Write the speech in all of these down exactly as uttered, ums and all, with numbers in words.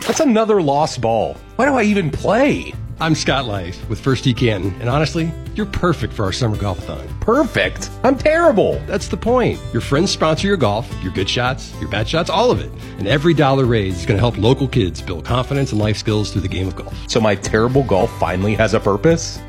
That's another lost ball. Why do I even play? I'm Scott Lice with First Tee Canton, and honestly, you're perfect for our summer golf-a-thon. Perfect? I'm terrible. That's the point. Your friends sponsor your golf, your good shots, your bad shots, all of it. And every dollar raised is going to help local kids build confidence and life skills through the game of golf. So my terrible golf finally has a purpose?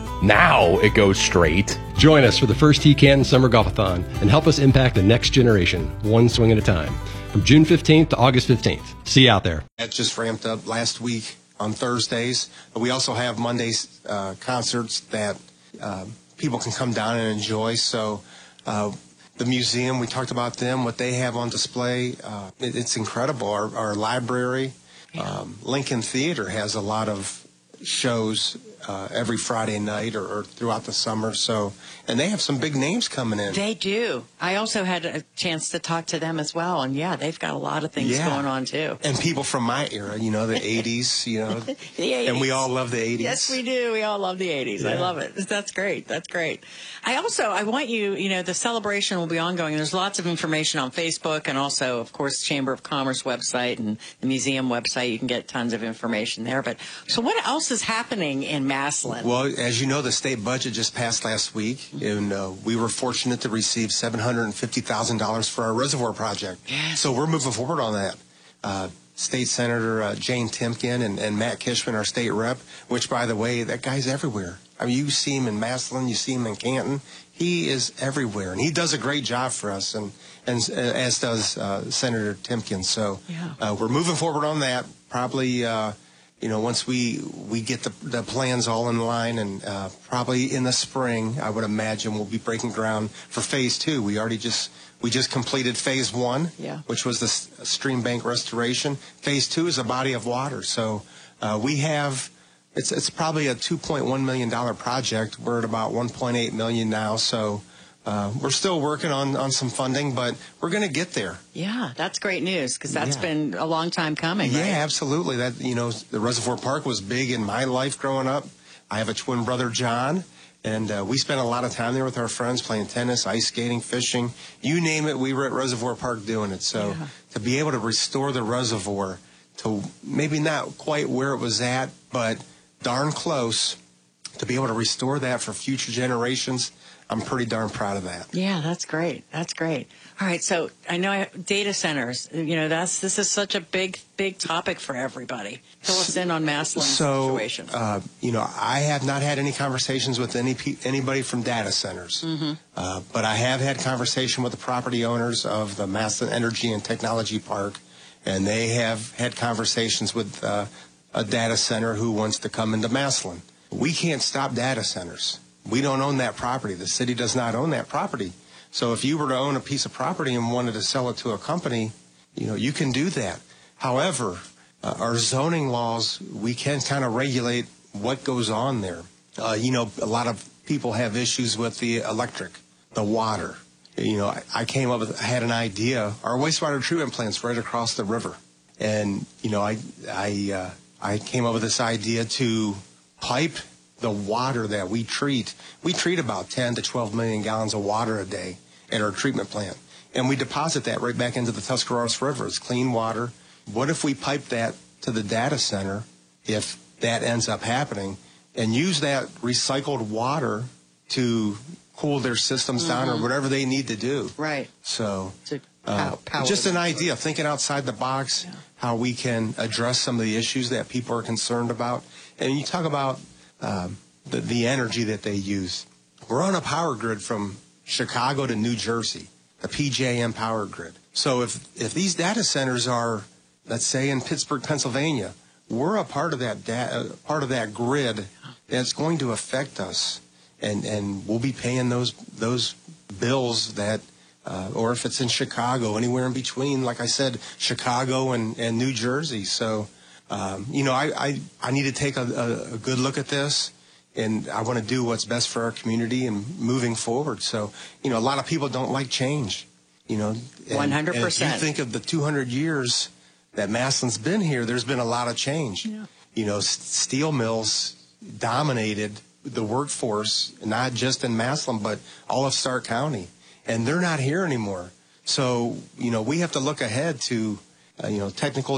Now it goes straight. Join us for the First Tee Canton Summer Golf-a-thon and help us impact the next generation, one swing at a time. From June fifteenth to August fifteenth. See you out there. That just ramped up last week on Thursdays. We also have Mondays uh, concerts that uh, people can come down and enjoy. So uh, the museum, we talked about them, what they have on display. Uh, it, it's incredible. Our, our library, um, Lincoln Theater has a lot of shows uh, every Friday night or, or throughout the summer. So, and they have some big names coming in. They do. I also had a chance to talk to them as well, and yeah, they've got a lot of things yeah. going on too. And people from my era, you know, the eighties, you know, the eighties. And we all love the eighties. Yes, we do. We all love the eighties. Yeah. I love it. That's great. That's great. I also, I want you, you know, the celebration will be ongoing. There's lots of information on Facebook and also, of course, Chamber of Commerce website and the museum website. You can get tons of information there. But so what else is happening in Massillon? Well, as you know, the state budget just passed last week, mm-hmm. and uh, we were fortunate to receive seven hundred fifty thousand dollars for our reservoir project. Yes. So we're moving forward on that. Uh, State Senator uh, Jane Timken and, and Matt Kishman, our state rep, which, by the way, that guy's everywhere. I mean, you see him in Massillon, you see him in Canton. He is everywhere, and he does a great job for us, and, and uh, as does uh, Senator Timken. So yeah. uh, we're moving forward on that. Probably, uh, you know, once we we get the, the plans all in line, and uh, probably in the spring, I would imagine we'll be breaking ground for phase two. We already just we just completed phase one, yeah. which was the stream bank restoration. Phase two is a body of water. So uh, we have. It's it's probably a two point one million dollars project. We're at about one point eight million dollars now, so uh, we're still working on, on some funding, but we're going to get there. Yeah, that's great news because that's yeah. been a long time coming. Yeah, right? absolutely. That you know, the Reservoir Park was big in my life growing up. I have a twin brother, John, and uh, we spent a lot of time there with our friends playing tennis, ice skating, fishing. You name it, we were at Reservoir Park doing it. So yeah. to be able to restore the reservoir to maybe not quite where it was at, but darn close, to be able to restore that for future generations, I'm pretty darn proud of that. Yeah, that's great. That's great. All right, so I know I, data centers, you know, that's this is such a big, big topic for everybody. Fill us in on Massillon's so, situation. So, uh, you know, I have not had any conversations with any anybody from data centers, mm-hmm. uh, but I have had conversation with the property owners of the Massillon Energy and Technology Park, and they have had conversations with uh, a data center who wants to come into Massillon. We can't stop data centers. We don't own that property. The city does not own that property. So if you were to own a piece of property and wanted to sell it to a company, you know, you can do that. However, uh, our zoning laws, we can kind of regulate what goes on there. Uh, you know, a lot of people have issues with the electric, the water. You know, I, I came up with, I had an idea. Our wastewater treatment plant's right across the river. And, you know, I, I, uh, I came up with this idea to pipe the water that we treat. We treat about ten to twelve million gallons of water a day at our treatment plant. And we deposit that right back into the Tuscarawas River. It's clean water. What if we pipe that to the data center, if that ends up happening, and use that recycled water to cool their systems mm-hmm. down or whatever they need to do? Right. So to uh, pow- power just an them. idea, thinking outside the box, yeah. how we can address some of the issues that people are concerned about. And you talk about um, the, the energy that they use. We're on a power grid from Chicago to New Jersey, the P J M power grid. So if, if these data centers are, let's say, in Pittsburgh, Pennsylvania, we're a part of that da- uh, part of that grid that's going to affect us, and, and we'll be paying those those bills that, uh, or if it's in Chicago, anywhere in between, like I said, Chicago and, and New Jersey. So, um, you know, I, I, I need to take a, a, a good look at this. And I want to do what's best for our community and moving forward. So, you know, a lot of people don't like change, you know. And, one hundred percent. And if you think of the two hundred years that Massillon's been here, there's been a lot of change. Yeah. You know, steel mills dominated the workforce, not just in Massillon, but all of Stark County. And they're not here anymore. So, you know, we have to look ahead to, uh, you know, technical